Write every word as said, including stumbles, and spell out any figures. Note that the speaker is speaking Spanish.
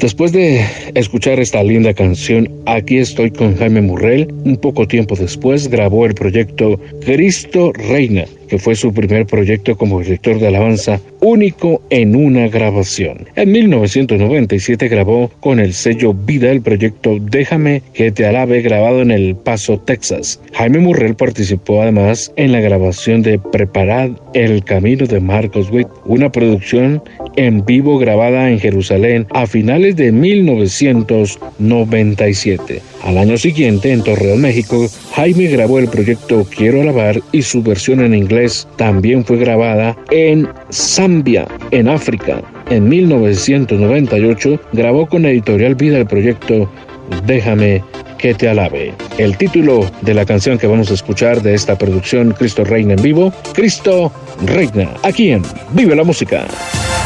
Después de escuchar esta linda canción, Aquí estoy con Jaime Murrell, un poco tiempo después grabó el proyecto Cristo Reina, que fue su primer proyecto como director de alabanza, único en una grabación. En mil novecientos noventa y siete grabó con el sello Vida el proyecto Déjame que te alabe, grabado en El Paso, Texas. Jaime Murrell participó además en la grabación de Preparad el camino de Marcos Witt, una producción en vivo grabada en Jerusalén a finales de mil novecientos noventa y siete. Al año siguiente, en Torreón, México, Jaime grabó el proyecto Quiero Alabar, y su versión en inglés también fue grabada en Zambia, en África. En mil novecientos noventa y ocho grabó con Editorial Vida el proyecto Déjame que te alabe. El título de la canción que vamos a escuchar de esta producción Cristo Reina en vivo, Cristo Reina, aquí en Vive la Música.